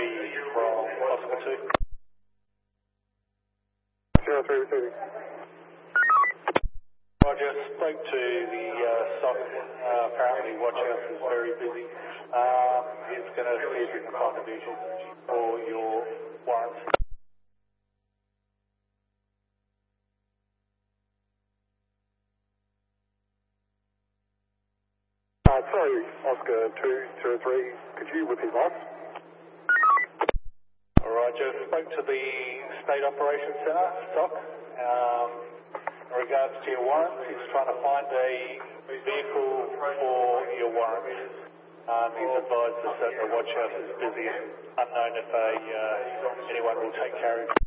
from Oscar 2. 03 receiving. Roger, spoke to the SOC. Apparently watch house is very busy. It's going to see if you can find a visual for your warrants. Sorry, Oscar 203, could you repeat that? Roger, spoke to the State Operations Centre, SOC. In regards to your warrants, he's trying to find a vehicle for your warrants. He's advised us that the watch house is busy and unknown if anyone will take carriage.